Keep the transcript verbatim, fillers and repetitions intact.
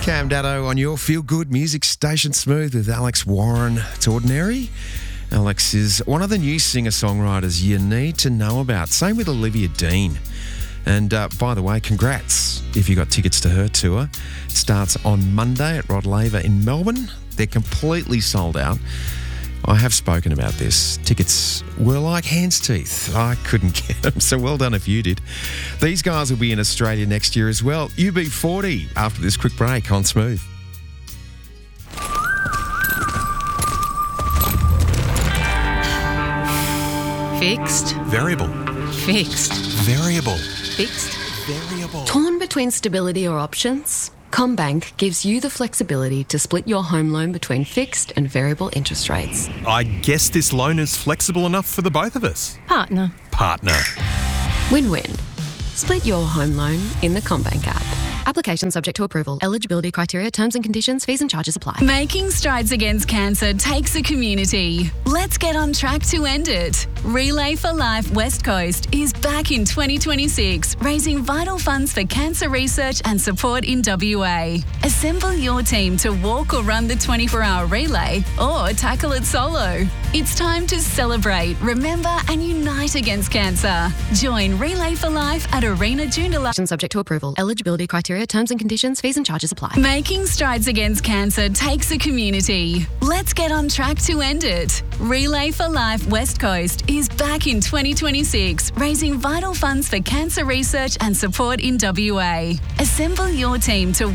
Cam Datto on your feel-good music station Smooth with Alex Warren. It's Ordinary. Alex is one of the new singer-songwriters you need to know about. Same with Olivia Dean. And uh, by the way, congrats if you got tickets to her tour. It starts on Monday at Rod Laver in Melbourne. They're completely sold out. I have spoken about this. Tickets were like hen's teeth. I couldn't get them, so well done if you did. These guys will be in Australia next year as well. U B forty after this quick break on Smooth. Fixed. Variable. Fixed. Variable. Fixed. Variable. Torn between stability or options? CommBank gives you the flexibility to split your home loan between fixed and variable interest rates. I guess this loan is flexible enough for the both of us. Partner. Partner. Win-win. Split your home loan in the CommBank app. Application subject to approval. Eligibility criteria, terms and conditions, fees and charges apply. Making strides against cancer takes a community. Let's get on track to end it. Relay for Life West Coast is back in twenty twenty-six, raising vital funds for cancer research and support in W A. Assemble your team to walk or run the twenty-four hour relay or tackle it solo. It's time to celebrate, remember and unite against cancer. Join Relay for Life at Arena Joondalup. Application subject to approval. Eligibility criteria, terms and conditions, fees and charges apply. Making strides against cancer takes a community. Let's get on track to end it. Relay for Life West Coast is back in twenty twenty-six, raising vital funds for cancer research and support in W A. Assemble your team to